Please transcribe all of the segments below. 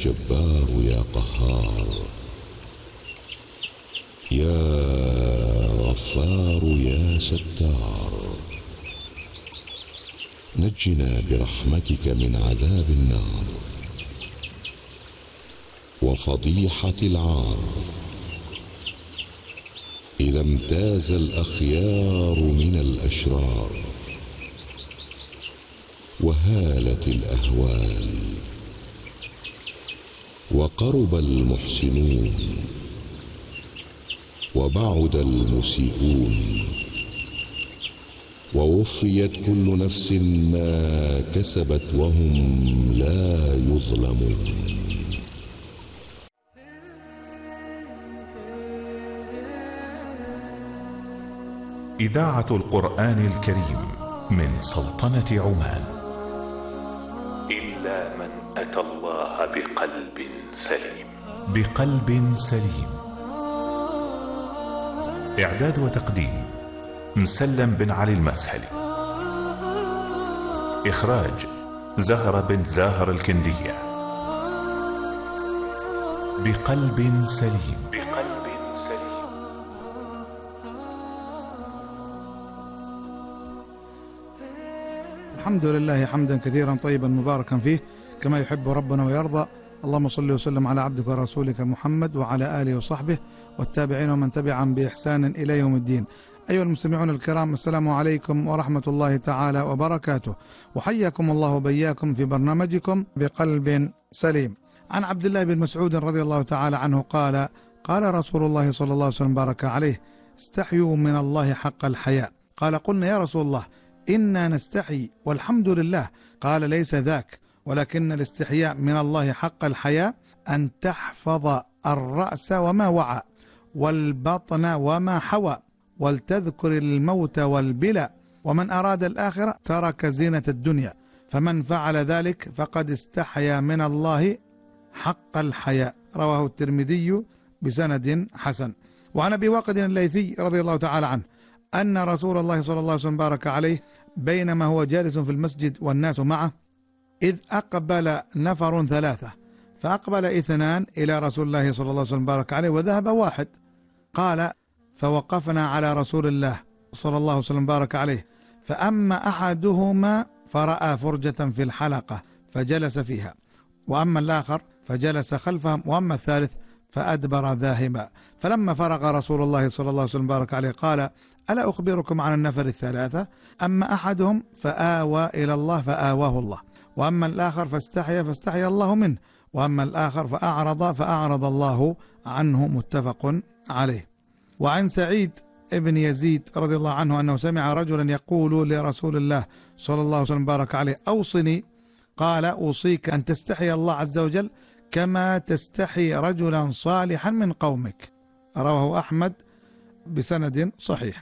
جبار يا قهار، يا غفار يا ستار، نجنا برحمتك من عذاب النار وفضيحة العار، إذا امتاز الأخيار من الأشرار وهالت الأهوال وقرب المحسنون وبعد المسيئون، ووفيت كل نفس ما كسبت وهم لا يظلمون. إذاعة القرآن الكريم من سلطنة عمان. إلا من أتى الله بقلب سليم. بقلب سليم. إعداد وتقديم مسلم بن علي المسهلي. إخراج زهرة بن زاهر الكندية. بقلب سليم. بقلب سليم. الحمد لله حمدا كثيرا طيبا مباركا فيه كما يحب ربنا ويرضى. اللهم صل وسلم على عبدك ورسولك محمد وعلى آله وصحبه والتابعين ومن تبعهم بإحسان إلى يوم الدين. أيها المستمعون الكرام، السلام عليكم ورحمة الله تعالى وبركاته، وحياكم الله وبياكم في برنامجكم بقلب سليم. عن عبد الله بن مسعود رضي الله تعالى عنه قال: قال رسول الله صلى الله عليه وسلم بارك عليه: استحيوا من الله حق الحياء. قال: قلنا يا رسول الله إنا نستحي والحمد لله. قال: ليس ذاك، ولكن الاستحياء من الله حق الحياء أن تحفظ الرأس وما وعى والبطن وما حوى ولتذكر الموت والبلى، ومن أراد الآخرة ترك زينة الدنيا، فمن فعل ذلك فقد استحيا من الله حق الحياء. رواه الترمذي بسند حسن. وعن أبي واقد الليثي رضي الله تعالى عنه أن رسول الله صلى الله عليه وسلم بارك عليه بينما هو جالس في المسجد والناس معه إذ أقبل نفر ثلاثة، فأقبل اثنان إلى رسول الله صلى الله عليه وسلم بارك عليه وذهب واحد. قال: فوقفنا على رسول الله صلى الله عليه وسلم بارك عليه، فأما أحدهما فرأى فرجة في الحلقة فجلس فيها، وأما الآخر فجلس خلفهم، وأما الثالث فأدبر ذاهبا. فلما فرغ رسول الله صلى الله عليه وسلم بارك عليه قال: ألا أخبركم عن النفر الثلاثة؟ أما أحدهم فآوى إلى الله فآواه الله، وأما الآخر فاستحيا الله منه، وأما الآخر فأعرض الله عنه. متفق عليه. وعن سعيد ابن يزيد رضي الله عنه أنه سمع رجلا يقول لرسول الله صلى الله عليه وسلم بارك عليه: أوصني. قال: أوصيك أن تستحي الله عز وجل كما تستحي رجلا صالحا من قومك. رواه أحمد بسند صحيح.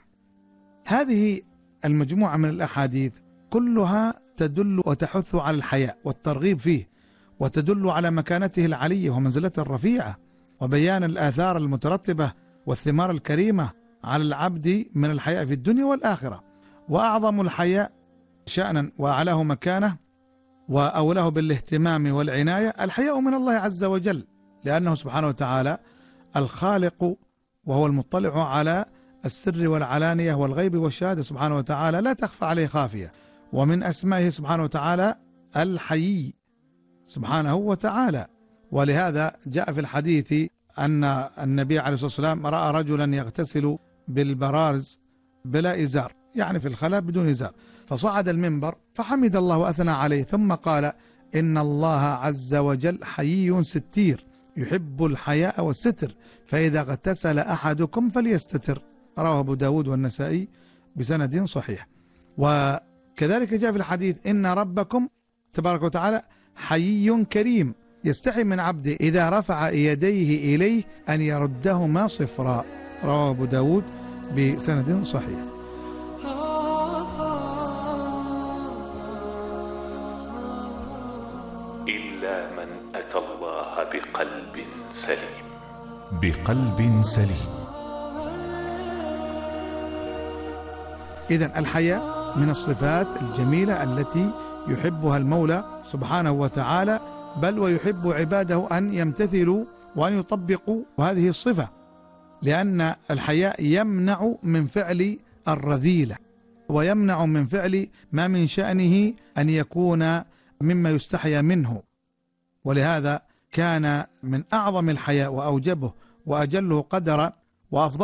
هذه المجموعة من الأحاديث كلها تدل وتحث على الحياء والترغيب فيه، وتدل على مكانته العلية ومنزلته الرفيعة، وبيان الآثار المترتبة والثمار الكريمة على العبد من الحياء في الدنيا والآخرة. وأعظم الحياء شأنا وأعلاه مكانة وأولاه بالاهتمام والعناية الحياء من الله عز وجل، لأنه سبحانه وتعالى الخالق، وهو المطلع على السر والعلانية والغيب والشهادة سبحانه وتعالى، لا تخفى عليه خافية. ومن أسمائه سبحانه وتعالى الحيي سبحانه وتعالى. ولهذا جاء في الحديث أن النبي عليه الصلاة والسلام رأى رجلا يغتسل بالبرارز بلا إزار، يعني في الخلاء بدون إزار، فصعد المنبر فحمد الله وأثنى عليه، ثم قال: إن الله عز وجل حيي ستير يحب الحياء والستر، فإذا اغتسل أحدكم فليستتر. رواه أبو داود والنسائي بسند صحيح. وكذلك جاء في الحديث: إن ربكم تبارك وتعالى حيي كريم يستحي من عبده إذا رفع يديه إليه أن يردهما صفرا. رواه أبو داود بسند صحيح. إلا من أتى الله بقلب سليم. بقلب سليم. إذن الحياء من الصفات الجميلة التي يحبها المولى سبحانه وتعالى بل ويحب عباده أن يمتثلوا وأن يطبقوا هذه الصفة، لأن الحياء يمنع من فعل الرذيلة، ويمنع من فعل ما من شأنه أن يكون مما يستحيا منه. ولهذا كان من أعظم الحياء وأوجبه وأجله قدرا وأفضل